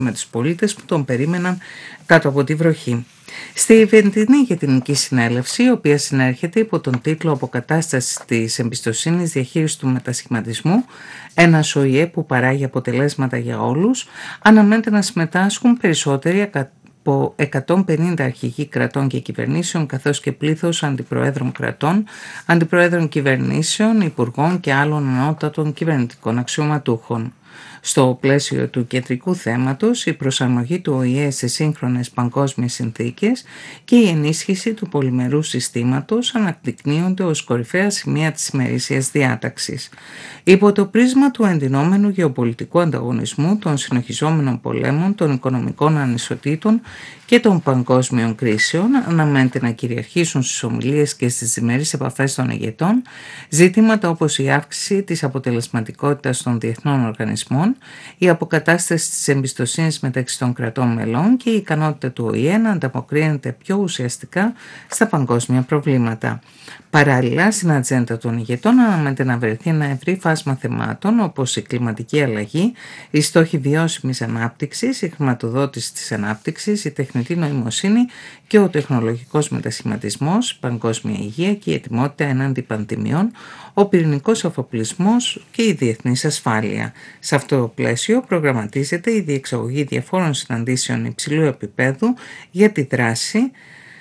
με τους πολίτες που τον περίμεναν κάτω από τη βροχή. Στη Βεντινή Γενική Συνέλευση, η οποία συνέρχεται υπό τον τίτλο «Αποκατάσταση της εμπιστοσύνης, διαχείριση του μετασχηματισμού», ένας ΟΗΕ που παράγει αποτελέσματα για όλους, αναμένεται να συμμετάσχουν περισσότεροι από 150 αρχηγοί κρατών και κυβερνήσεων, καθώς και πλήθος αντιπροέδρων κρατών, αντιπροέδρων κυβερνήσεων, υπουργών και άλλων ανώτατων κυβερνητικών αξιωματούχων. Στο πλαίσιο του κεντρικού θέματος, η προσαρμογή του ΟΗΕ σε σύγχρονες παγκόσμιες συνθήκες και η ενίσχυση του πολυμερού συστήματος αναδεικνύονται ως κορυφαία σημεία της ημερήσιας διάταξης. Υπό το πρίσμα του εντυνόμενου γεωπολιτικού ανταγωνισμού, των συνοχιζόμενων πολέμων, των οικονομικών ανισοτήτων και των παγκόσμιων κρίσεων, αναμένεται να κυριαρχήσουν στις ομιλίες και στις διμερείς επαφές των ηγετών ζητήματα όπως η αύξηση της αποτελεσματικότητας των διεθνών οργανισμών, η αποκατάσταση της εμπιστοσύνης μεταξύ των κρατών μελών και η ικανότητα του ΟΗΕ να ανταποκρίνεται πιο ουσιαστικά στα παγκόσμια προβλήματα. Παράλληλα, στην ατζέντα των ηγετών αναμένεται να βρεθεί ένα ευρύ φάσμα θεμάτων όπως η κλιματική αλλαγή, οι στόχοι βιώσιμης ανάπτυξης, η χρηματοδότηση της ανάπτυξης, η τεχνητή νοημοσύνη και ο τεχνολογικός μετασχηματισμός, η παγκόσμια υγεία και η ετοιμότητα έναντι πανδημιών, ο πυρηνικός αφοπλισμός και η διεθνής ασφάλεια. Σε αυτό το πλαίσιο προγραμματίζεται η διεξαγωγή διαφόρων συναντήσεων υψηλού επίπεδου για τη δράση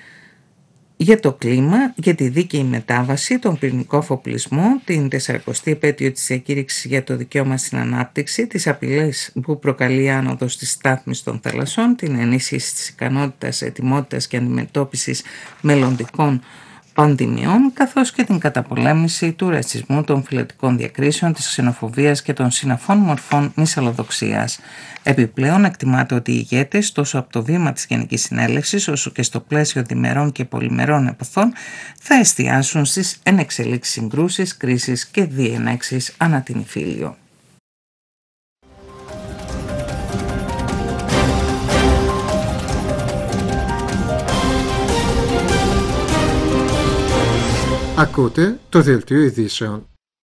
για το κλίμα, για τη δίκαιη μετάβαση, τον πυρηνικό αφοπλισμό, την 40η επέτειο της διακήρυξης για το δικαίωμα στην ανάπτυξη, τις απειλές που προκαλεί η άνοδος της στάθμης των θαλασσών, την ενίσχυση της ικανότητας, ετοιμότητας και αντιμετώπισης μελλοντικών πανδημιών, καθώς και την καταπολέμηση του ρατσισμού, των φυλετικών διακρίσεων, της ξενοφοβίας και των συναφών μορφών μυσαλλοδοξίας. Επιπλέον, εκτιμάται ότι οι ηγέτες, τόσο από το βήμα της Γενικής Συνέλευσης, όσο και στο πλαίσιο διμερών και πολυμερών επαφών, θα εστιάσουν στις ενεξελίξεις συγκρούσεις, κρίσεις και διενέξεις ανά την Ιφίλιο. Ακούτε το Δελτίο Ειδήσεων.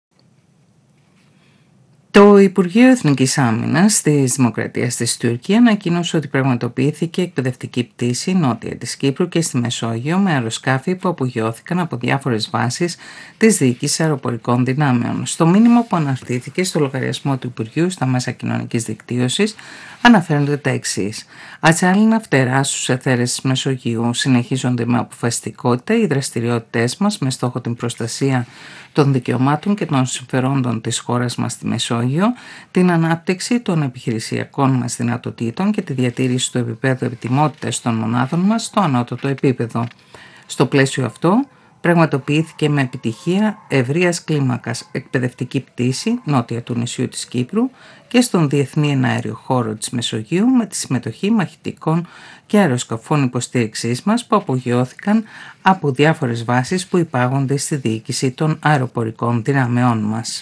Το Υπουργείο Εθνικής Άμυνας της Δημοκρατίας της Τουρκία ανακοίνωσε ότι πραγματοποιήθηκε εκπαιδευτική πτήση νότια της Κύπρου και στη Μεσόγειο με αεροσκάφη που απογειώθηκαν από διάφορες βάσεις της Διοίκησης Αεροπορικών Δυνάμεων. Στο μήνυμα που αναρτήθηκε στο λογαριασμό του Υπουργείου στα μέσα κοινωνικής δικτύωσης αναφέρονται τα εξής. Ατσάλινα φτερά στους αιθέρες της Μεσογείου, συνεχίζονται με αποφασιστικότητα οι δραστηριότητές μας με στόχο την προστασία των δικαιωμάτων και των συμφερόντων της χώρας μας στη Μεσόγειο, την ανάπτυξη των επιχειρησιακών μας δυνατοτήτων και τη διατήρηση του επίπεδου ετοιμότητας των μονάδων μας στο ανώτατο επίπεδο. Στο πλαίσιο αυτό, πραγματοποιήθηκε με επιτυχία ευρείας κλίμακας εκπαιδευτική πτήση νότια του νησιού της Κύπρου και στον διεθνή εναέριο χώρο της Μεσογείου με τη συμμετοχή μαχητικών και αεροσκαφών υποστήριξής μας που απογειώθηκαν από διάφορες βάσεις που υπάγονται στη διοίκηση των αεροπορικών δυνάμεών μας.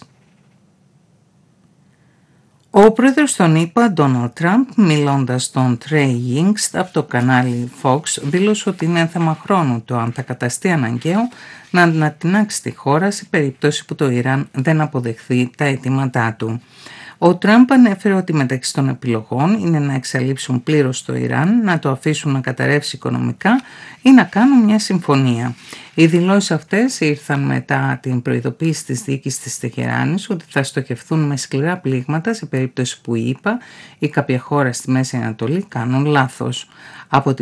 Ο πρόεδρος των ΗΠΑ, Ντόναλντ Τραμπ, μιλώντας στον Τρέι Γινγκστ από το κανάλι Fox, δήλωσε ότι είναι θέμα χρόνου το αν θα καταστεί αναγκαίο να ανατινάξει τη χώρα σε περίπτωση που το Ιράν δεν αποδεχθεί τα αιτήματά του. Ο Τραμπ ανέφερε ότι μεταξύ των επιλογών είναι να εξαλείψουν πλήρως το Ιράν, να το αφήσουν να καταρρεύσει οικονομικά ή να κάνουν μια συμφωνία. Οι δηλώσεις αυτές ήρθαν μετά την προειδοποίηση της διοίκησης της Τεχεράνης ότι θα στοχευθούν με σκληρά πλήγματα σε περίπτωση που οι ΗΠΑ ή κάποια χώρα στη Μέση Ανατολή κάνουν λάθος. Από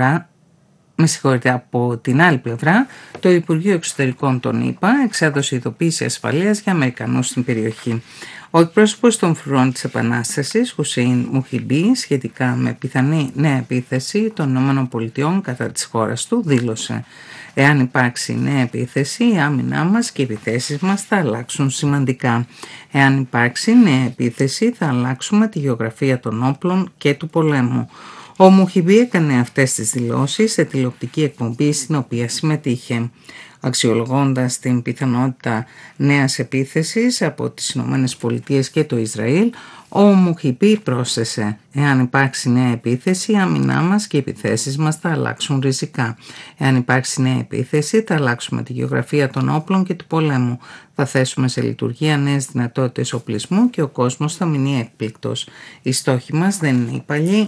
την άλλη πλευρά, το Υπουργείο Εξωτερικών των ΗΠΑ εξέδωσε ειδοποίηση ασφαλείας για Αμερικανούς στην περιοχή. Ο εκπρόσωπος των φρουρών της Επανάστασης, Χουσέιν Μουχιμπή, σχετικά με πιθανή νέα επίθεση των ΗΠΑ κατά της χώρας του, δήλωσε: «Εάν υπάρξει νέα επίθεση, η άμυνά μας και οι επιθέσεις μας θα αλλάξουν σημαντικά. Εάν υπάρξει νέα επίθεση, θα αλλάξουμε τη γεωγραφία των όπλων και του πολέμου». Ο Μουχιμπή έκανε αυτές τις δηλώσεις σε τηλεοπτική εκπομπή στην οποία συμμετείχε. Αξιολογώντας την πιθανότητα νέας επίθεσης από τις ΗΠΑ και το Ισραήλ, ο Μουχιμπή πρόσθεσε: «Εάν υπάρξει νέα επίθεση, η άμυνά μας και οι επιθέσεις μας θα αλλάξουν ριζικά. Εάν υπάρξει νέα επίθεση, θα αλλάξουμε τη γεωγραφία των όπλων και του πολέμου. Θα θέσουμε σε λειτουργία νέες δυνατότητες οπλισμού και ο κόσμος θα μείνει έκπληκτος. Οι στόχοι μας δεν είναι οι παλιοί,